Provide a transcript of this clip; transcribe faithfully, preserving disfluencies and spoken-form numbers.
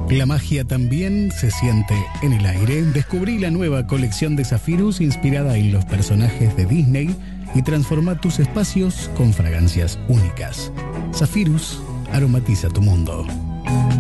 La magia también se siente en el aire. Descubrí la nueva colección de Zephyrus inspirada en los personajes de Disney y transforma tus espacios con fragancias únicas. Zephyrus aromatiza tu mundo.